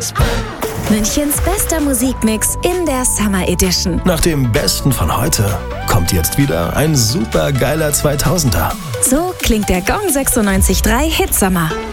Münchens bester Musikmix in der Summer Edition. Nach dem Besten von heute kommt jetzt wieder ein super geiler 2000er. So klingt der Gong 96.3 Hitsummer.